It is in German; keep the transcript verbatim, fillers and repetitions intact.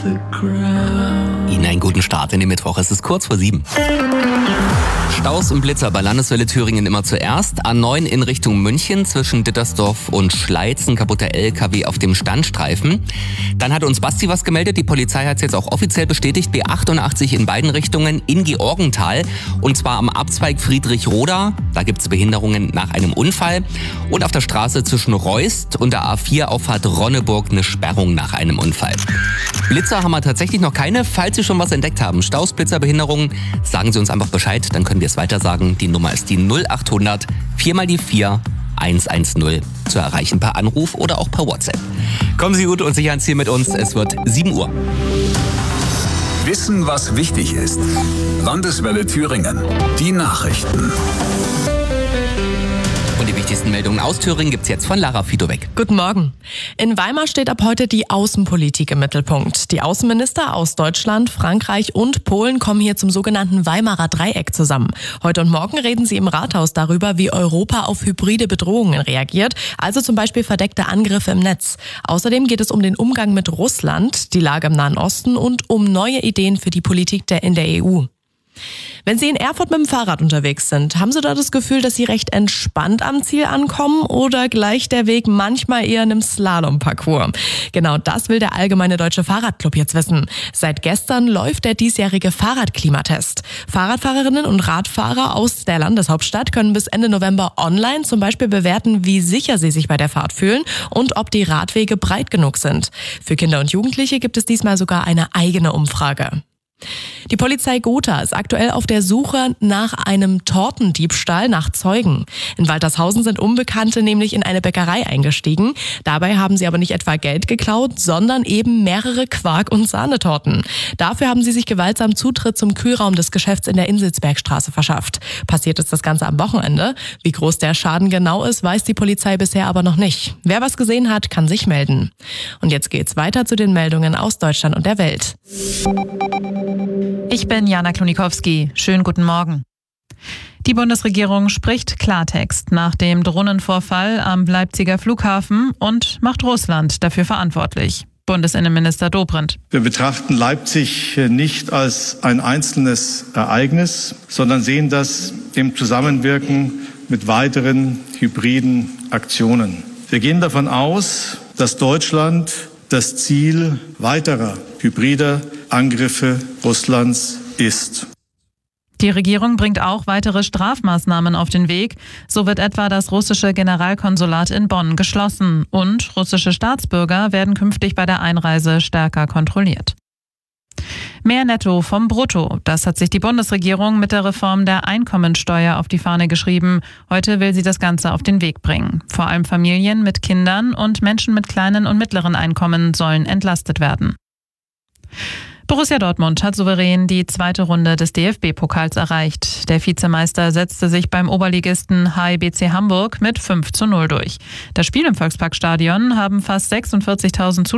Ihnen einen guten Start in den Mittwoch. Es ist kurz vor sieben. Staus und Blitzer bei Landeswelle Thüringen immer zuerst. A neun in Richtung München zwischen Dittersdorf und Schleizen. Kaputter L K W auf dem Standstreifen. Dann hat uns Basti was gemeldet. Die Polizei hat es jetzt auch offiziell bestätigt. B achtundachtzig in beiden Richtungen in Georgenthal. Und zwar am Abzweig Friedrich-Roda. Da gibt es Behinderungen nach einem Unfall. Und auf der Straße zwischen Reust und der A vier Auffahrt Ronneburg eine Sperrung nach einem Unfall. Blitzer haben wir tatsächlich noch keine. Falls Sie schon was entdeckt haben, Staus, Blitzer, Behinderungen, sagen Sie uns einfach Bescheid. Dann können wir es weiter sagen. Die Nummer ist die null achthundert vier mal die vier eins eins null zu erreichen per Anruf oder auch per WhatsApp. Kommen Sie gut und sicher ans Ziel mit uns. Es wird sieben Uhr. Wissen, was wichtig ist. Landeswelle Thüringen. Die Nachrichten. Und die wichtigsten Meldungen aus Thüringen gibt's jetzt von Lara Fidowek. Guten Morgen. In Weimar steht ab heute die Außenpolitik im Mittelpunkt. Die Außenminister aus Deutschland, Frankreich und Polen kommen hier zum sogenannten Weimarer Dreieck zusammen. Heute und morgen reden sie im Rathaus darüber, wie Europa auf hybride Bedrohungen reagiert, also zum Beispiel verdeckte Angriffe im Netz. Außerdem geht es um den Umgang mit Russland, die Lage im Nahen Osten und um neue Ideen für die Politik der in der E U. Wenn Sie in Erfurt mit dem Fahrrad unterwegs sind, haben Sie da das Gefühl, dass Sie recht entspannt am Ziel ankommen oder gleicht der Weg manchmal eher einem Slalomparcours? Genau das will der Allgemeine Deutsche Fahrradclub jetzt wissen. Seit gestern läuft der diesjährige Fahrradklimatest. Fahrradfahrerinnen und Radfahrer aus der Landeshauptstadt können bis Ende November online zum Beispiel bewerten, wie sicher sie sich bei der Fahrt fühlen und ob die Radwege breit genug sind. Für Kinder und Jugendliche gibt es diesmal sogar eine eigene Umfrage. Die Polizei Gotha ist aktuell auf der Suche nach einem Tortendiebstahl nach Zeugen. In Waltershausen sind Unbekannte nämlich in eine Bäckerei eingestiegen. Dabei haben sie aber nicht etwa Geld geklaut, sondern eben mehrere Quark- und Sahnetorten. Dafür haben sie sich gewaltsam Zutritt zum Kühlraum des Geschäfts in der Inselsbergstraße verschafft. Passiert ist das Ganze am Wochenende. Wie groß der Schaden genau ist, weiß die Polizei bisher aber noch nicht. Wer was gesehen hat, kann sich melden. Und jetzt geht's weiter zu den Meldungen aus Deutschland und der Welt. Ich bin Jana Klonikowski. Schönen guten Morgen. Die Bundesregierung spricht Klartext nach dem Drohnenvorfall am Leipziger Flughafen und macht Russland dafür verantwortlich. Bundesinnenminister Dobrindt. Wir betrachten Leipzig nicht als ein einzelnes Ereignis, sondern sehen das im Zusammenwirken mit weiteren hybriden Aktionen. Wir gehen davon aus, dass Deutschland das Ziel weiterer hybrider Angriffe Russlands ist. Die Regierung bringt auch weitere Strafmaßnahmen auf den Weg. So wird etwa das russische Generalkonsulat in Bonn geschlossen und russische Staatsbürger werden künftig bei der Einreise stärker kontrolliert. Mehr Netto vom Brutto. Das hat sich die Bundesregierung mit der Reform der Einkommensteuer auf die Fahne geschrieben. Heute will sie das Ganze auf den Weg bringen. Vor allem Familien mit Kindern und Menschen mit kleinen und mittleren Einkommen sollen entlastet werden. Borussia Dortmund hat souverän die zweite Runde des D F B-Pokals erreicht. Der Vizemeister setzte sich beim Oberligisten H I B C Hamburg mit fünf zu null durch. Das Spiel im Volksparkstadion haben fast sechsundvierzigtausend Zuschauer